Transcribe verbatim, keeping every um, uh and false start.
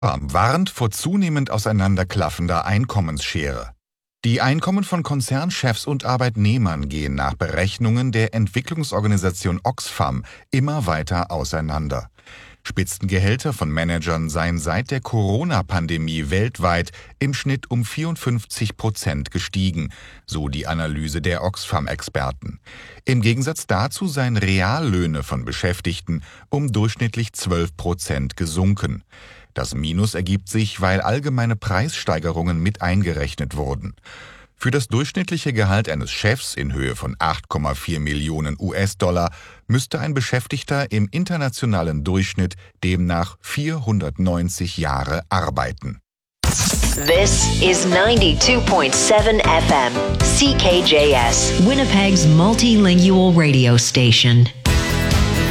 Warnt vor zunehmend auseinanderklaffender Einkommensschere. Die Einkommen von Konzernchefs und Arbeitnehmern gehen nach Berechnungen der Entwicklungsorganisation Oxfam immer weiter auseinander. Spitzengehälter von Managern seien seit der Corona-Pandemie weltweit im Schnitt um vierundfünfzig Prozent gestiegen, so die Analyse der Oxfam-Experten. Im Gegensatz dazu seien Reallöhne von Beschäftigten um durchschnittlich zwölf Prozent gesunken. Das Minus ergibt sich, weil allgemeine Preissteigerungen mit eingerechnet wurden. Für das durchschnittliche Gehalt eines Chefs in Höhe von acht Komma vier Millionen U S-Dollar müsste ein Beschäftigter im internationalen Durchschnitt demnach vierhundertneunzig Jahre arbeiten. This is ninety-two point seven F M, C K J S, Winnipeg's multilingual radio station.